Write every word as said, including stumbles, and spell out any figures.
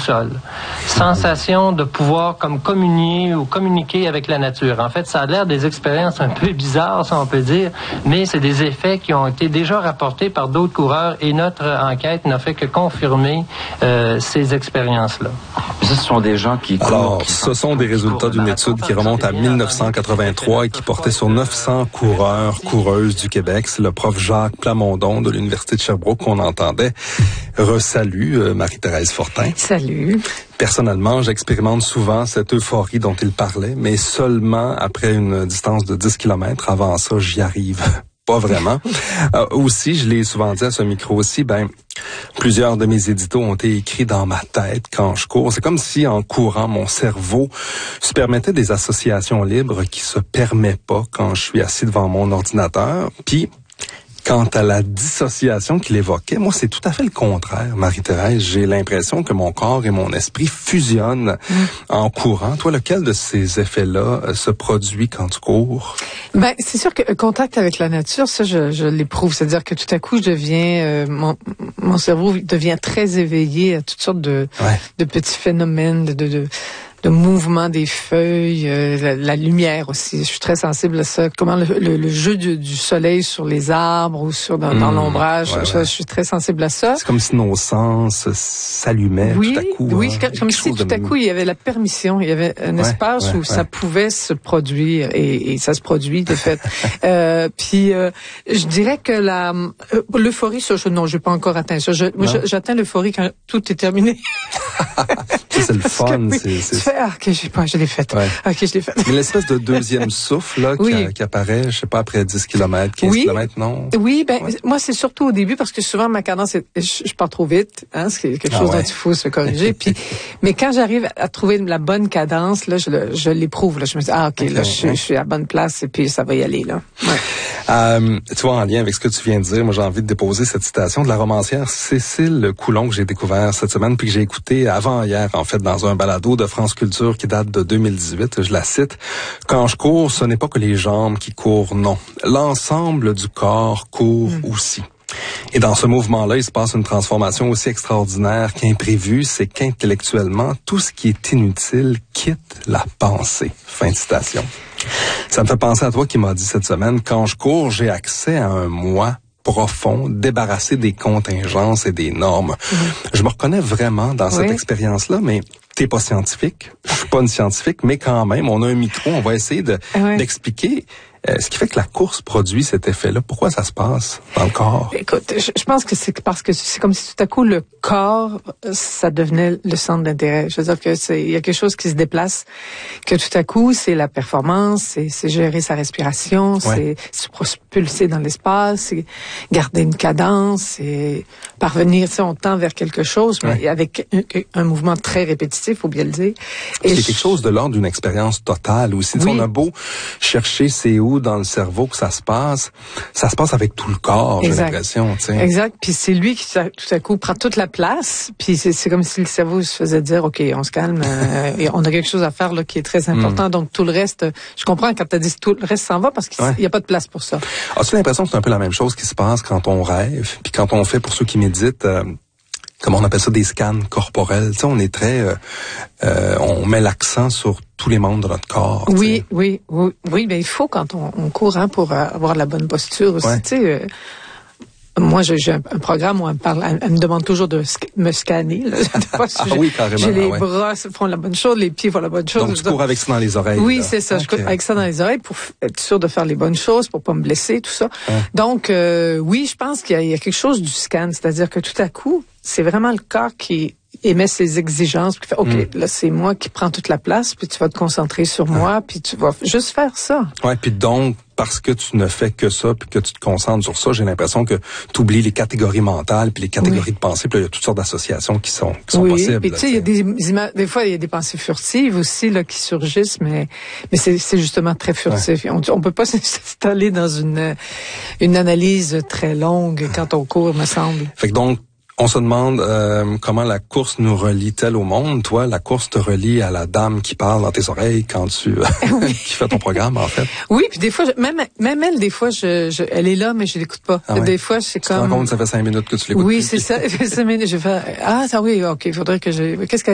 boussole. Sensation de pouvoir comme communier ou communiquer avec la nature. En fait, ça a l'air des expériences un peu bizarres, si on peut dire, mais c'est des effets qui ont été déjà rapportés par d'autres coureurs et notre enquête n'a fait que confirmer euh, ces expériences-là. Mais ça, ce sont des gens qui courent... Alors, qui ce sont des résultats d'une étude qui remonte à dix-neuf cent quatre-vingt-trois et qui portait sur neuf cents coureurs, coureuses du Québec. C'est le prof Jacques Plamondon de l'Université de Sherbrooke qu'on entendait. Resalut, euh, Marie-Thérèse Fortin. Salut. Personnellement, j'expérimente souvent cette euphorie dont il parlait, mais seulement après une distance de dix kilomètres. Avant ça, j'y arrive pas vraiment. euh, aussi, je l'ai souvent dit à ce micro aussi, ben, plusieurs de mes éditos ont été écrits dans ma tête quand je cours. C'est comme si, en courant, mon cerveau se permettait des associations libres qui se permet pas quand je suis assis devant mon ordinateur. Puis, quant à la dissociation qu'il évoquait, moi, c'est tout à fait le contraire, Marie-Thérèse. J'ai l'impression que mon corps et mon esprit fusionnent mmh. en courant. Toi, lequel de ces effets-là euh, se produit quand tu cours? Ben, c'est sûr que le contact avec la nature, ça, je, je l'éprouve. C'est-à-dire que tout à coup, je deviens, euh, mon, mon cerveau devient très éveillé à toutes sortes de, ouais. de petits phénomènes, de, de, de le mouvement des feuilles, euh, la, la lumière aussi. Je suis très sensible à ça. Comment le, le, le jeu du, du soleil sur les arbres ou sur dans, mmh, dans l'ombrage. Ouais, je, ouais. je suis très sensible à ça. C'est comme si nos sens s'allumaient oui, tout à coup. Oui, hein, comme si tout à coup il y avait la permission, il y avait un ouais, espace ouais, où ouais. ça pouvait se produire et, et ça se produit de fait. euh, puis euh, je dirais que la euh, l'euphorie, ça, je, non, j'ai pas encore atteint ça. Je, moi, j'atteins l'euphorie quand tout est terminé. C'est le fun. Que, c'est, c'est... Ah, ok, j'ai pas, je l'ai faite. Ouais. Ok, je l'ai faite. Mais l'espèce de deuxième souffle là oui. qui, qui apparaît, je sais pas, après dix kilomètres, quinze kilomètres, non? Oui, ben ouais. moi c'est surtout au début parce que souvent ma cadence, est, je, je pars trop vite, hein, c'est quelque ah chose ouais. dont il faut se corriger. Puis, mais quand j'arrive à trouver la bonne cadence, là, je, le, je l'éprouve. Là, je me dis ah ok, okay là, je, ouais. je suis à la bonne place et puis ça va y aller là. Ouais. Euh, tu vois, en lien avec ce que tu viens de dire, moi j'ai envie de déposer cette citation de la romancière Cécile Coulon que j'ai découvert cette semaine puis que j'ai écouté avant hier en fait dans un balado de France Culture qui date de deux mille dix-huit. Je la cite: quand je cours, ce n'est pas que les jambes qui courent, non. L'ensemble du corps court mmh. aussi. Et dans ce mouvement-là, il se passe une transformation aussi extraordinaire qu'imprévue, c'est qu'intellectuellement, tout ce qui est inutile quitte la pensée. Fin de citation. Ça me fait penser à toi qui m'as dit cette semaine, quand je cours, j'ai accès à un moi profond, débarrassé des contingences et des normes. Mmh. Je me reconnais vraiment dans cette oui. expérience-là, mais t'es pas scientifique, je suis pas une scientifique, mais quand même, on a un micro, on va essayer de, oui. d'expliquer euh, ce qui fait que la course produit cet effet-là. Pourquoi ça se passe dans le corps? Écoute, je, je pense que c'est parce que c'est comme si tout à coup le corps, ça devenait le centre d'intérêt. Je veux dire que c'est, il y a quelque chose qui se déplace, que tout à coup, c'est la performance, c'est, c'est gérer sa respiration, ouais. c'est se propulser dans l'espace, c'est garder une cadence, c'est parvenir, tu sais, on tend vers quelque chose, mais ouais. avec un, un mouvement très répétitif, faut bien le dire. Et c'est je... quelque chose de l'ordre d'une expérience totale aussi. Oui. On a beau chercher c'est où dans le cerveau que ça se passe, ça se passe avec tout le corps, exact. J'ai l'impression. T'sais. Exact. Puis c'est lui qui tout à coup prend toute la place. Puis c'est, c'est comme si le cerveau se faisait dire, ok, on se calme, euh, et on a quelque chose à faire là qui est très important. Mm. Donc tout le reste, je comprends quand t'as dit tout le reste s'en va parce qu'il n'y ouais. a pas de place pour ça. As-tu l'impression que c'est un peu la même chose qui se passe quand on rêve, puis quand on fait, pour ceux qui méditent, euh, comment on appelle ça, des scans corporels. Tu sais, on est très, euh, euh, on met l'accent sur tous les membres de notre corps. Oui, oui, oui, oui, mais il faut quand on, on court hein, pour avoir la bonne posture aussi. Ouais. Tu sais, euh, moi, j'ai, j'ai un, un programme où elle me parle, elle, elle me demande toujours de sc- me scanner. Là. ah oui, carrément. J'ai les ah ouais. bras font la bonne chose, les pieds font la bonne chose. Donc tu cours avec ça dans les oreilles. Oui, là. c'est ça. Okay. Je cours avec ça dans les oreilles pour être sûr de faire les bonnes choses, pour pas me blesser, tout ça. Ouais. Donc euh, oui, je pense qu'il y a, il y a quelque chose du scan, c'est-à-dire que tout à coup, c'est vraiment le corps qui émet ses exigences, puis fait, OK, mm. là, c'est moi qui prends toute la place, puis tu vas te concentrer sur ouais. moi, puis tu vas juste faire ça. Ouais, puis donc, parce que tu ne fais que ça, puis que tu te concentres sur ça, j'ai l'impression que tu oublies les catégories mentales, puis les catégories oui. de pensée, puis là, il y a toutes sortes d'associations qui sont, qui sont oui, possibles. Oui, puis tu sais, il y a des images, des fois, il y a des pensées furtives aussi, là, qui surgissent, mais, mais c'est, c'est justement très furtif. Ouais. On, on peut pas s'installer dans une, une analyse très longue quand on court, me semble. Fait que donc, on se demande euh, comment la course nous relie-t-elle au monde. Toi, la course te relie à la dame qui parle dans tes oreilles quand tu euh, oui. qui fait ton programme, en fait. Oui, puis des fois, je, même même elle, des fois, je, je elle est là, mais je l'écoute pas. Ah ouais. Des fois, c'est tu comme. Tu te rends compte, ça fait cinq minutes que tu l'écoutes. Oui, plus. c'est ça. Ça fait cinq minutes. Je fais ah ça oui, ok, il faudrait que je. Qu'est-ce que